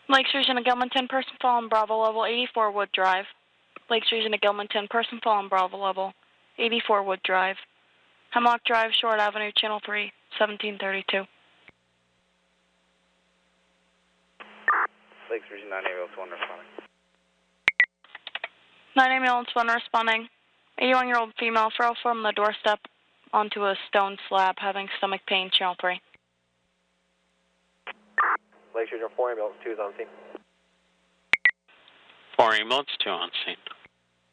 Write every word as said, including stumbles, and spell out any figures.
Lakes Region of Gilmanton, person fallen Bravo level eighty-four Wood Drive. Lakes Region of Gilmanton, person fallen Bravo level eighty-four Wood Drive. Hemlock Drive, Short Avenue, Channel three, seventeen thirty-two. Lakes Region nine ambulance one responding. nine ambulance one responding. eighty-one-year-old female fell from the doorstep onto a stone slab having stomach pain, Channel three. Lakes Region four ambulance two is on scene. four ambulance two on scene.